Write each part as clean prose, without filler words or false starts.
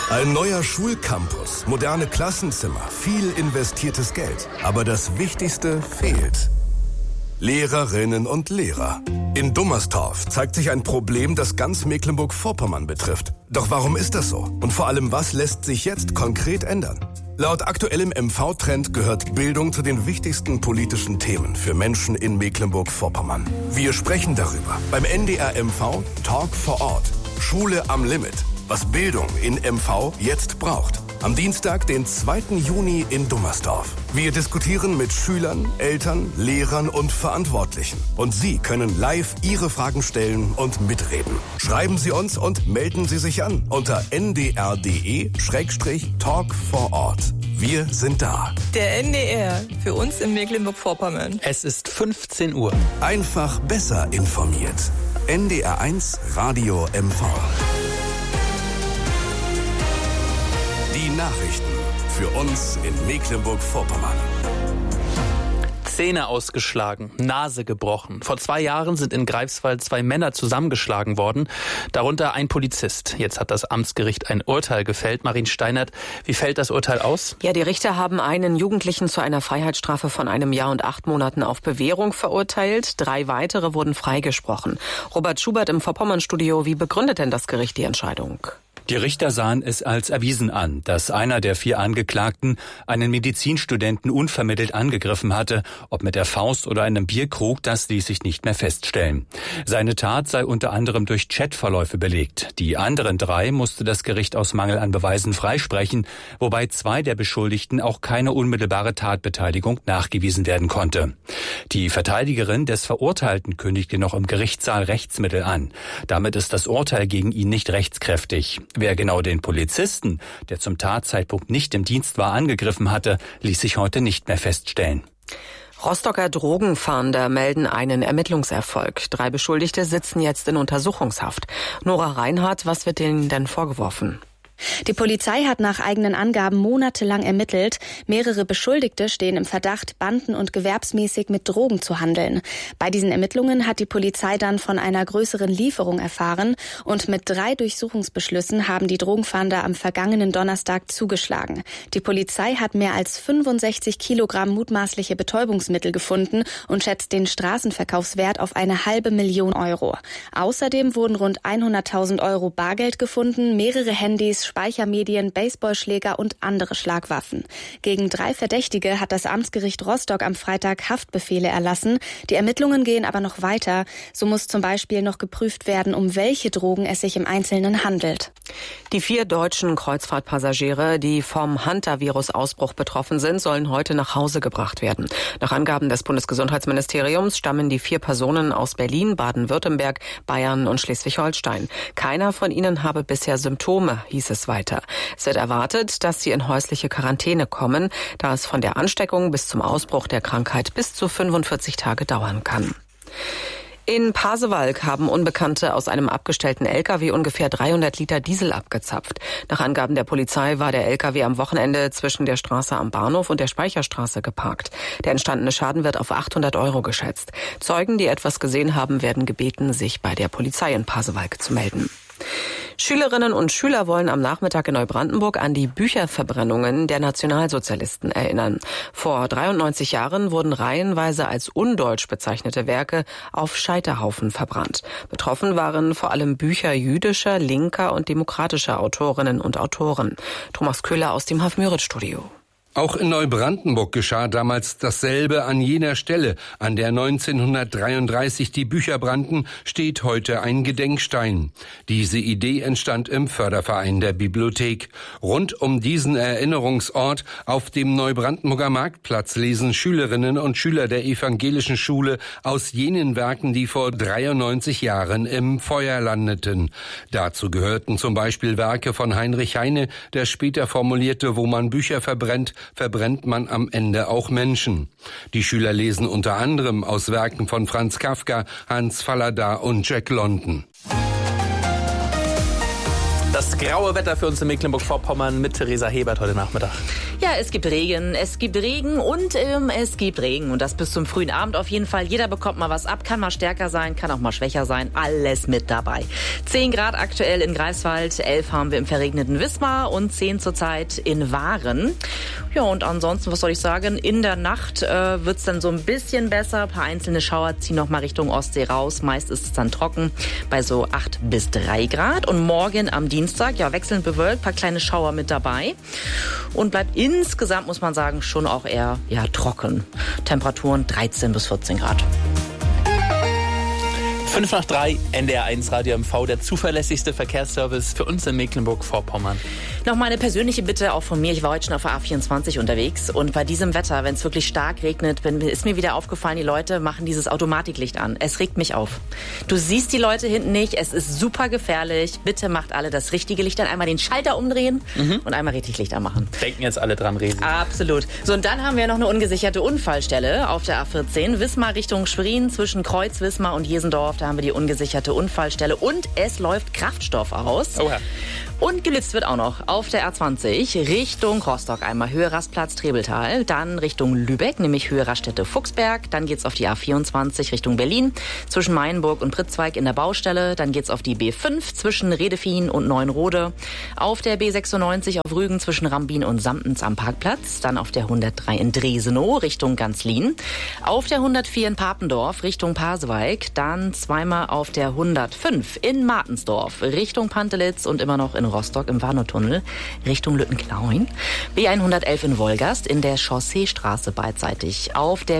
Ein neuer Schulcampus, moderne Klassenzimmer, viel investiertes Geld. Aber das Wichtigste fehlt. Lehrerinnen und Lehrer. In Dummerstorf zeigt sich ein Problem, das ganz Mecklenburg-Vorpommern betrifft. Doch warum ist das so? Und vor allem, was lässt sich jetzt konkret ändern? Laut aktuellem MV-Trend gehört Bildung zu den wichtigsten politischen Themen für Menschen in Mecklenburg-Vorpommern. Wir sprechen darüber beim NDR MV Talk vor Ort. Schule am Limit. Was Bildung in MV jetzt braucht. Am Dienstag, den 2. Juni in Dummerstorf. Wir diskutieren mit Schülern, Eltern, Lehrern und Verantwortlichen. Und Sie können live Ihre Fragen stellen und mitreden. Schreiben Sie uns und melden Sie sich an unter ndr.de/Talk vor Ort. Wir sind da. Der NDR, für uns in Mecklenburg-Vorpommern. Es ist 15 Uhr. Einfach besser informiert. NDR 1 Radio MV. Die Nachrichten für uns in Mecklenburg-Vorpommern. Zähne ausgeschlagen, Nase gebrochen. Vor 2 Jahren sind in Greifswald 2 Männer zusammengeschlagen worden, darunter ein Polizist. Jetzt hat das Amtsgericht ein Urteil gefällt. Marin Steinert, wie fällt das Urteil aus? Ja, die Richter haben einen Jugendlichen zu einer Freiheitsstrafe von 1 Jahr und 8 Monaten auf Bewährung verurteilt. 3 weitere wurden freigesprochen. Robert Schubert im Vorpommern-Studio, wie begründet denn das Gericht die Entscheidung? Die Richter sahen es als erwiesen an, dass einer der 4 Angeklagten einen Medizinstudenten unvermittelt angegriffen hatte. Ob mit der Faust oder einem Bierkrug, das ließ sich nicht mehr feststellen. Seine Tat sei unter anderem durch Chatverläufe belegt. Die anderen 3 musste das Gericht aus Mangel an Beweisen freisprechen, wobei 2 der Beschuldigten auch keine unmittelbare Tatbeteiligung nachgewiesen werden konnte. Die Verteidigerin des Verurteilten kündigte noch im Gerichtssaal Rechtsmittel an. Damit ist das Urteil gegen ihn nicht rechtskräftig. Wer genau den Polizisten, der zum Tatzeitpunkt nicht im Dienst war, angegriffen hatte, ließ sich heute nicht mehr feststellen. Rostocker Drogenfahnder melden einen Ermittlungserfolg. 3 Beschuldigte sitzen jetzt in Untersuchungshaft. Nora Reinhardt, was wird denen denn vorgeworfen? Die Polizei hat nach eigenen Angaben monatelang ermittelt. Mehrere Beschuldigte stehen im Verdacht, banden- und gewerbsmäßig mit Drogen zu handeln. Bei diesen Ermittlungen hat die Polizei dann von einer größeren Lieferung erfahren und mit 3 Durchsuchungsbeschlüssen haben die Drogenfahnder am vergangenen Donnerstag zugeschlagen. Die Polizei hat mehr als 65 Kilogramm mutmaßliche Betäubungsmittel gefunden und schätzt den Straßenverkaufswert auf 500.000 Euro. Außerdem wurden rund 100.000 Euro Bargeld gefunden, mehrere Handys, Speichermedien, Baseballschläger und andere Schlagwaffen. Gegen 3 Verdächtige hat das Amtsgericht Rostock am Freitag Haftbefehle erlassen. Die Ermittlungen gehen aber noch weiter. So muss zum Beispiel noch geprüft werden, um welche Drogen es sich im Einzelnen handelt. Die 4 deutschen Kreuzfahrtpassagiere, die vom Hantavirus-Ausbruch betroffen sind, sollen heute nach Hause gebracht werden. Nach Angaben des Bundesgesundheitsministeriums stammen die 4 Personen aus Berlin, Baden-Württemberg, Bayern und Schleswig-Holstein. Keiner von ihnen habe bisher Symptome, hieß es weiter. Es wird erwartet, dass sie in häusliche Quarantäne kommen, da es von der Ansteckung bis zum Ausbruch der Krankheit bis zu 45 Tage dauern kann. In Pasewalk haben Unbekannte aus einem abgestellten LKW ungefähr 300 Liter Diesel abgezapft. Nach Angaben der Polizei war der LKW am Wochenende zwischen der Straße am Bahnhof und der Speicherstraße geparkt. Der entstandene Schaden wird auf 800 Euro geschätzt. Zeugen, die etwas gesehen haben, werden gebeten, sich bei der Polizei in Pasewalk zu melden. Schülerinnen und Schüler wollen am Nachmittag in Neubrandenburg an die Bücherverbrennungen der Nationalsozialisten erinnern. Vor 93 Jahren wurden reihenweise als undeutsch bezeichnete Werke auf Scheiterhaufen verbrannt. Betroffen waren vor allem Bücher jüdischer, linker und demokratischer Autorinnen und Autoren. Thomas Köhler aus dem Haf-Müritz-Studio. Auch in Neubrandenburg geschah damals dasselbe. An jener Stelle, an der 1933 die Bücher brannten, steht heute ein Gedenkstein. Diese Idee entstand im Förderverein der Bibliothek. Rund um diesen Erinnerungsort auf dem Neubrandenburger Marktplatz lesen Schülerinnen und Schüler der evangelischen Schule aus jenen Werken, die vor 93 Jahren im Feuer landeten. Dazu gehörten zum Beispiel Werke von Heinrich Heine, der später formulierte, wo man Bücher verbrennt, verbrennt man am Ende auch Menschen. Die Schüler lesen unter anderem aus Werken von Franz Kafka, Hans Fallada und Jack London. Das graue Wetter für uns in Mecklenburg-Vorpommern mit Theresa Hebert heute Nachmittag. Ja, Ja, es gibt Regen und es gibt Regen. Und das bis zum frühen Abend auf jeden Fall. Jeder bekommt mal was ab, kann mal stärker sein, kann auch mal schwächer sein. Alles mit dabei. 10 Grad aktuell in Greifswald, 11 haben wir im verregneten Wismar und 10 zurzeit in Waren. Ja, und ansonsten, was soll ich sagen, in der Nacht wird's dann so ein bisschen besser. Ein paar einzelne Schauer ziehen noch mal Richtung Ostsee raus. Meist ist es dann trocken bei so 8 bis 3 Grad. Und morgen am Dienstag, ja, wechselnd bewölkt, paar kleine Schauer mit dabei. Und bleibt insgesamt, muss man sagen, schon auch eher trocken. Temperaturen 13 bis 14 Grad. 5 nach 3, NDR1 Radio MV, der zuverlässigste Verkehrsservice für uns in Mecklenburg-Vorpommern. Noch mal eine persönliche Bitte auch von mir. Ich war heute schon auf der A24 unterwegs und bei diesem Wetter, wenn es wirklich stark regnet, ist mir wieder aufgefallen, die Leute machen dieses Automatiklicht an. Es regt mich auf. Du siehst die Leute hinten nicht, es ist super gefährlich. Bitte macht alle das richtige Licht an. Einmal den Schalter umdrehen und einmal richtig Licht anmachen. Denken jetzt alle dran, Resi. Absolut. So, und dann haben wir noch eine ungesicherte Unfallstelle auf der A14. Wismar Richtung Schwerin zwischen Kreuz, Wismar und Jesendorf. Da haben wir die ungesicherte Unfallstelle und es läuft Kraftstoff aus. Oha. Und gelitzt wird auch noch auf der A20 Richtung Rostock einmal Höhe Rastplatz Trebeltal, dann Richtung Lübeck, nämlich Höhe Raststätte Fuchsberg, dann geht's auf die A24 Richtung Berlin, zwischen Mainburg und Pritzweig in der Baustelle, dann geht's auf die B5 zwischen Redefien und Neuenrode, auf der B96 auf Rügen zwischen Rambin und Samtens am Parkplatz, dann auf der 103 in Dresenow Richtung Ganzlin, auf der 104 in Papendorf Richtung Pasewalk, dann zweimal auf der 105 in Martensdorf Richtung Pantelitz und immer noch in Rostock im Warnow-Tunnel Richtung Lüttenklauen. B111 in Wolgast in der Chausseestraße beidseitig. Auf der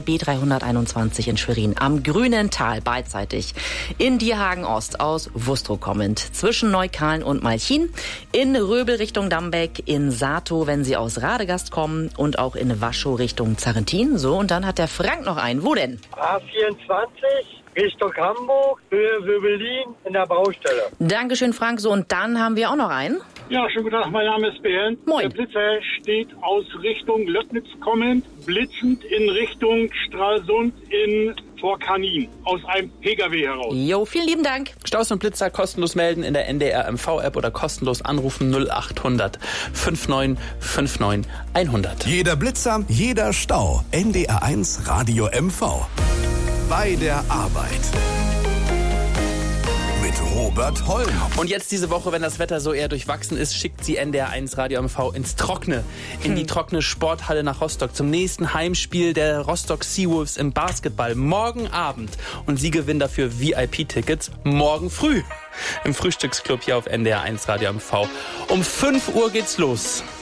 B321 in Schwerin am Grünen Tal beidseitig. In Dierhagen-Ost aus Wustrow kommend. Zwischen Neukalen und Malchin. In Röbel Richtung Dambeck. In Sato, wenn Sie aus Radegast kommen. Und auch in Waschow Richtung Zarrentin. So, und dann hat der Frank noch einen. Wo denn? A24. Richtung Hamburg, Höhe Berlin in der Baustelle. Dankeschön, Frank. So, und dann haben wir auch noch einen. Ja, schönen guten Tag, mein Name ist Bernd. Moin. Der Blitzer steht aus Richtung Löbnitz kommend, blitzend in Richtung Stralsund vor Kanin, aus einem Pkw heraus. Jo, vielen lieben Dank. Staus und Blitzer kostenlos melden in der NDR MV-App oder kostenlos anrufen 0800 59 59 100. Jeder Blitzer, jeder Stau. NDR1 Radio MV. Bei der Arbeit. Mit Robert Holm. Und jetzt diese Woche, wenn das Wetter so eher durchwachsen ist, schickt sie NDR1 Radio MV ins Trockene. In die trockene Sporthalle nach Rostock zum nächsten Heimspiel der Rostock Seawolves im Basketball. Morgen Abend. Und Sie gewinnen dafür VIP-Tickets morgen früh. Im Frühstücksclub hier auf NDR1 Radio MV. Um 5 Uhr geht's los.